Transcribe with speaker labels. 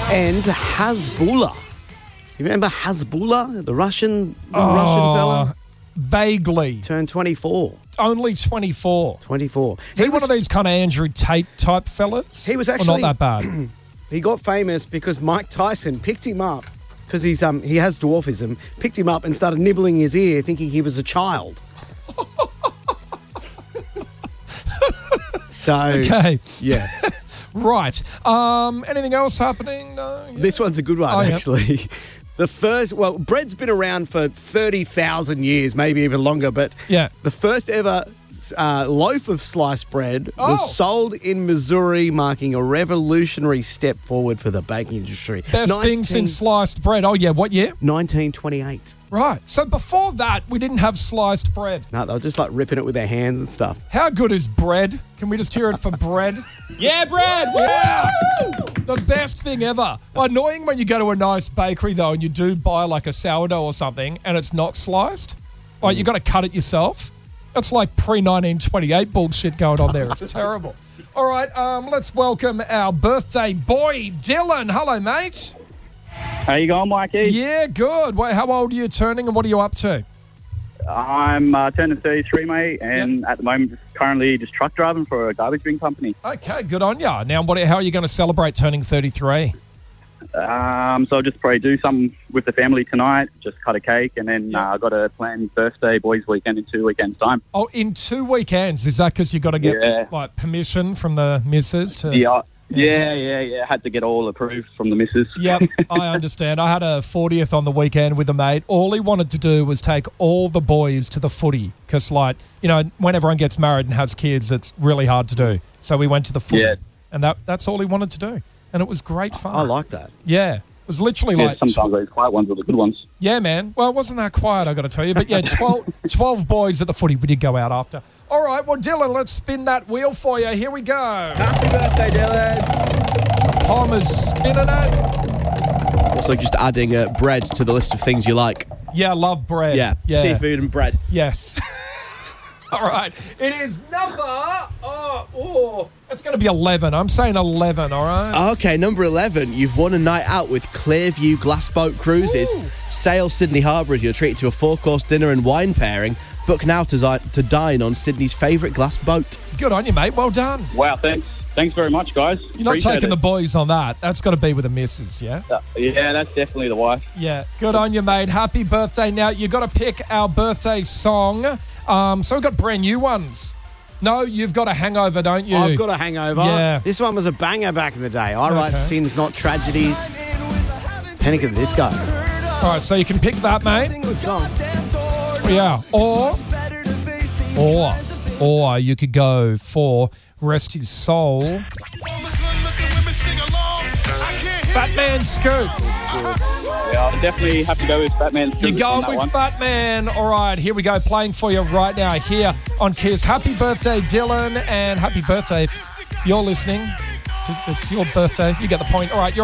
Speaker 1: And Hasbulla. You remember Hasbulla, the Russian fella?
Speaker 2: Vaguely.
Speaker 1: Turned 24.
Speaker 2: Only 24.
Speaker 1: 24.
Speaker 2: Is he one of these kind of Andrew Tate type fellas?
Speaker 1: He was actually...
Speaker 2: Or not that bad?
Speaker 1: He got famous because Mike Tyson picked him up, because he has dwarfism, picked him up and started nibbling his ear thinking he was a child. So...
Speaker 2: Okay.
Speaker 1: Yeah.
Speaker 2: Right. Anything else happening? No? Yeah.
Speaker 1: This one's a good one, actually. The first, bread's been around for 30,000 years, maybe even longer, but the first ever loaf of sliced bread was sold in Missouri, marking a revolutionary step forward for the baking industry.
Speaker 2: Best thing since sliced bread. Oh, yeah. What year?
Speaker 1: 1928.
Speaker 2: Right. So before that, we didn't have sliced bread.
Speaker 1: No, they were just like ripping it with their hands and stuff.
Speaker 2: How good is bread? Can we just hear it for bread?
Speaker 3: Yeah, bread!
Speaker 2: Yeah! The best thing ever. Annoying when you go to a nice bakery, though, and you do buy like a sourdough or something, and it's not sliced. Like, you got to cut it yourself. That's like pre-1928 bullshit going on there. It's terrible. All right, let's welcome our birthday boy, Dylan. Hello, mate.
Speaker 3: How you going, Mikey?
Speaker 2: Yeah, good. Wait, how old are you turning and what are you up to?
Speaker 3: I'm turning 33, mate, and at the moment currently just truck driving for a garbage bin company.
Speaker 2: Okay, good on ya. Now, how are you going to celebrate turning 33?
Speaker 3: So I'll just probably do something with the family tonight, just cut a cake, and then I've got a planned birthday boys weekend in 2 weekends' time.
Speaker 2: Oh, in 2 weekends? Is that because you got to get like permission from the missus to...
Speaker 3: Yeah. Had to get all approved from the missus.
Speaker 2: Yep, I understand. I had a 40th on the weekend with a mate. All he wanted to do was take all the boys to the footy because, like, you know, when everyone gets married and has kids, it's really hard to do. So we went to the footy, and that's all he wanted to do. And it was great fun.
Speaker 1: I like that.
Speaker 2: Yeah. It was literally like...
Speaker 3: sometimes those quiet ones are the good ones.
Speaker 2: Yeah, man. Well, it wasn't that quiet, I got to tell you. But, yeah, 12 boys at the footy. We did go out after. All right, well, Dylan, let's spin that wheel for you. Here we go.
Speaker 1: Happy birthday, Dylan.
Speaker 2: Palmer's spinning it.
Speaker 4: It's like just adding bread to the list of things you like.
Speaker 2: Yeah, I love bread.
Speaker 4: Yeah, seafood and bread.
Speaker 2: Yes. All right. It is number... it's going to be 11. I'm saying 11, all right?
Speaker 4: Okay, number 11. You've won a night out with Clearview Glassboat Cruises.
Speaker 2: Ooh.
Speaker 4: Sail Sydney Harbour as you're treated to a 4-course dinner and wine pairing. Book now to dine on Sydney's favourite glass boat.
Speaker 2: Good on you, mate. Well done.
Speaker 3: Wow, thanks. Thanks very much, guys.
Speaker 2: You're not taking the boys on that. That's got to be with the missus, yeah?
Speaker 3: Yeah, that's definitely the wife.
Speaker 2: Yeah. Good on you, mate. Happy birthday. Now, you've got to pick our birthday song. So we've got brand new ones. No, you've got a hangover, don't you?
Speaker 1: I've got a hangover.
Speaker 2: Yeah.
Speaker 1: This one was a banger back in the day. I write sins, not tragedies. Panic at the Disco.
Speaker 2: All right, so you can pick that, mate.
Speaker 1: Good song.
Speaker 2: Yeah. Or you could go for Rest His Soul. Fat Man Scoop.
Speaker 3: Yeah, I'll definitely have to go with Fat Man Scoop.
Speaker 2: You're going with Fat Man. All right, here we go. Playing for you right now here on Kiss. Happy birthday, Dylan, and happy birthday if you're listening. It's your birthday. You get the point. All right, you're